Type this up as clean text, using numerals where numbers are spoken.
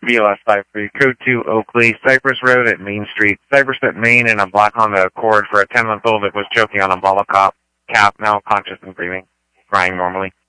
VLS 53, Code 2 Oakley, Cypress Road at Main Street. Cypress at Main and a black Honda Accord for a 10-month-old that was choking on a bottle cap, now conscious and breathing, crying normally.